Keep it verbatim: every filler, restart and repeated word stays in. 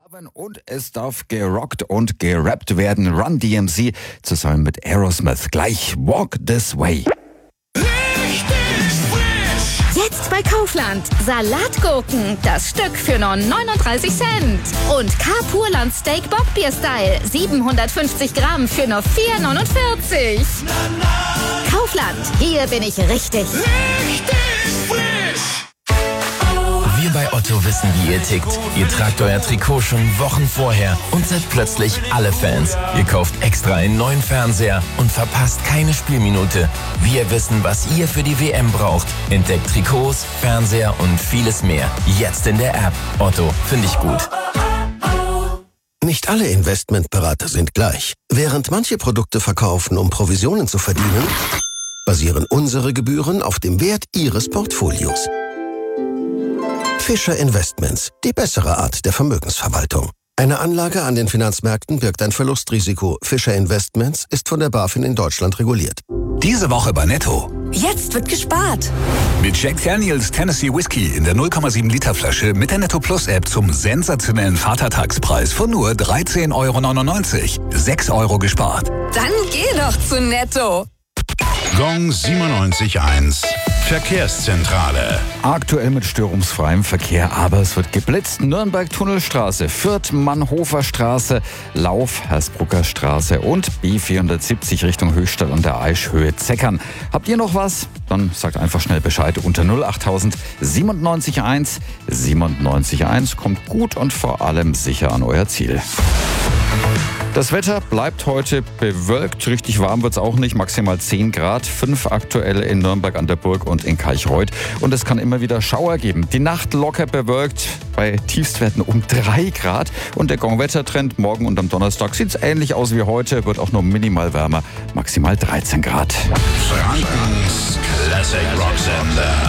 Und es darf gerockt und gerappt werden. Run D M C zusammen mit Aerosmith. Gleich Walk This Way. Jetzt bei Kaufland. Salatgurken. Das Stück für nur neununddreißig Cent. Und K-Purland Steak Bockbier-Style. siebenhundertfünfzig Gramm für nur vier neunundvierzig. Kaufland. Hier bin ich richtig. Richtig frisch. Wir bei Otto wissen, wie ihr tickt. Ihr tragt euer Trikot schon Wochen vorher und seid plötzlich alle Fans. Ihr kauft extra einen neuen Fernseher und verpasst keine Spielminute. Wir wissen, was ihr für die W M braucht. Entdeckt Trikots, Fernseher und vieles mehr. Jetzt in der App. Otto, finde ich gut. Nicht alle Investmentberater sind gleich. Während manche Produkte verkaufen, um Provisionen zu verdienen, basieren unsere Gebühren auf dem Wert Ihres Portfolios. Fischer Investments, die bessere Art der Vermögensverwaltung. Eine Anlage an den Finanzmärkten birgt ein Verlustrisiko. Fischer Investments ist von der BaFin in Deutschland reguliert. Diese Woche bei Netto. Jetzt wird gespart. Mit Jack Daniels Tennessee Whiskey in der null Komma sieben Liter Flasche mit der Netto Plus App zum sensationellen Vatertagspreis von nur dreizehn Euro neunundneunzig. sechs Euro gespart. Dann geh doch zu Netto. Gong siebenundneunzig Komma eins. Verkehrszentrale. Aktuell mit störungsfreiem Verkehr, aber es wird geblitzt. Nürnberg-Tunnelstraße, Fürth-Mannhofer-Straße, Lauf-Hersbrucker Straße und B vierhundertsiebzig Richtung Höchstadt an der Aischhöhe-Zeckern. Habt ihr noch was? Dann sagt einfach schnell Bescheid unter null achttausend siebenundneunzig eins. siebenundneunzig eins kommt gut und vor allem sicher an euer Ziel. Das Wetter bleibt heute bewölkt. Richtig warm wird es auch nicht. Maximal zehn Grad. fünf aktuell in Nürnberg an der Burg und in Kalchreuth. Und es kann immer wieder Schauer geben. Die Nacht locker bewölkt. Bei Tiefstwerten um drei Grad. Und der Gong-Wettertrend morgen und am Donnerstag sieht es ähnlich aus wie heute. Wird auch nur minimal wärmer. Maximal dreizehn Grad. Frankens Classic Rock Sender.